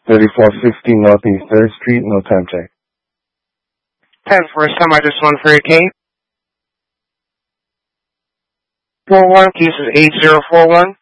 3450 Northeast 3rd Street, no time check. 10 first time, I just want for your case. 41, case is 8041.